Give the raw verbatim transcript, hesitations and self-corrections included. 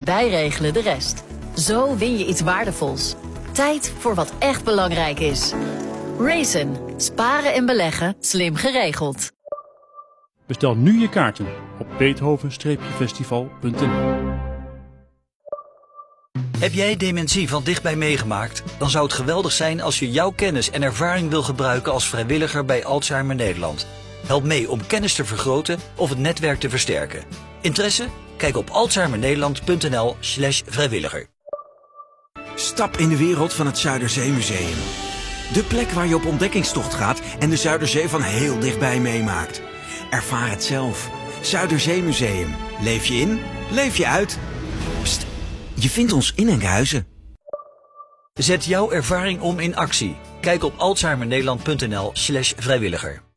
wij regelen de rest. Zo win je iets waardevols. Tijd voor wat echt belangrijk is. Raisin. Sparen en beleggen. Slim geregeld. Bestel nu je kaarten op beethoven festival punt n l. Heb jij dementie van dichtbij meegemaakt? Dan zou het geweldig zijn als je jouw kennis en ervaring wil gebruiken als vrijwilliger bij Alzheimer Nederland. Help mee om kennis te vergroten of het netwerk te versterken. Interesse? Kijk op alzheimernederland punt n l slash vrijwilliger. Stap in de wereld van het Zuiderzeemuseum. De plek waar je op ontdekkingstocht gaat en de Zuiderzee van heel dichtbij meemaakt. Ervaar het zelf. Zuiderzeemuseum. Leef je in, leef je uit. Pst, je vindt ons in Enkhuizen. Zet jouw ervaring om in actie. Kijk op alzheimernederland punt n l slash vrijwilliger.